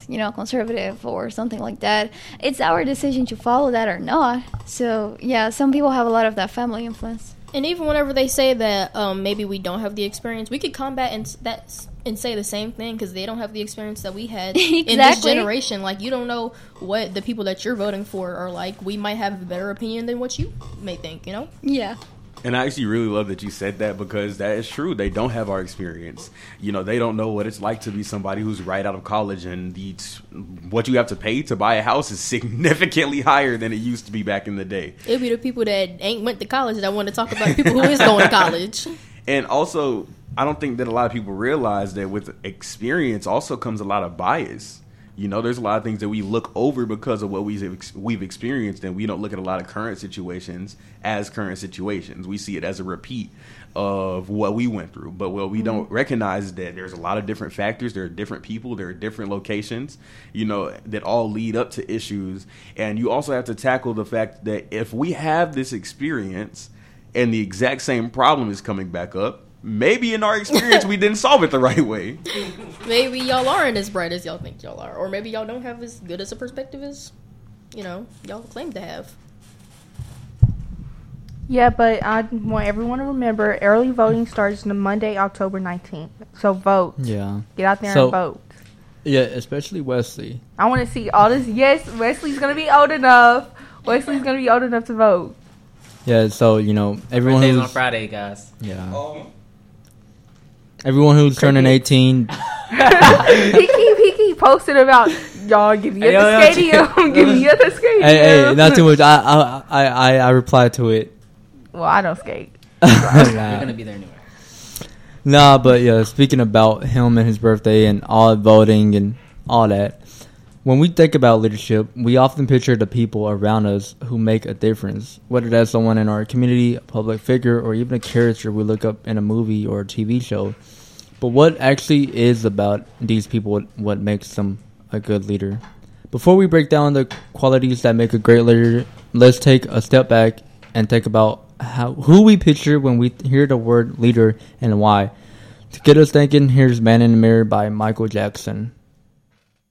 conservative or something like that. It's our decision to follow that or not. So, yeah, some people have a lot of that family influence. And even whenever they say that maybe we don't have the experience, we could combat and say the same thing because they don't have the experience that we had Exactly. in this generation. Like, you don't know what the people that you're voting for are like. We might have a better opinion than what you may think, Yeah. And I actually really love that you said that because that is true. They don't have our experience. They don't know what it's like to be somebody who's right out of college, and what you have to pay to buy a house is significantly higher than it used to be back in the day. It'd be the people that ain't went to college that want to talk about people who is going to college. And also, I don't think that a lot of people realize that with experience also comes a lot of bias. There's a lot of things that we look over because of what we've experienced, and we don't look at a lot of current situations as current situations. We see it as a repeat of what we went through. But what we don't recognize is that there's a lot of different factors. There are different people. There are different locations, that all lead up to issues. And you also have to tackle the fact that if we have this experience and the exact same problem is coming back up, maybe in our experience we didn't solve it the right way. Maybe y'all aren't as bright as y'all think y'all are. Or maybe y'all don't have as good as a perspective as, y'all claim to have. Yeah, but I want everyone to remember early voting starts on Monday, October 19th. So vote. Yeah. Get out there and vote. Yeah, especially Wesley. I want to see all this. Yes, Wesley's going to be old enough. Wesley's going to be old enough to vote. Yeah, so, everyone Birthday's on Friday, guys. Yeah. Everyone who's turning 18. he keep posting about y'all give me at the stadium, give me at the stadium. Hey, not too much. I replied to it. Well, I don't skate. You're gonna be there anyway. Nah, but yeah, speaking about him and his birthday and all voting and all that, when we think about leadership, we often picture the people around us who make a difference, whether that's someone in our community, a public figure, or even a character we look up in a movie or a TV show. But what actually is about these people what makes them a good leader? Before we break down the qualities that make a great leader, let's take a step back and think about who we picture when we hear the word leader and why. To get us thinking, here's Man in the Mirror by Michael Jackson.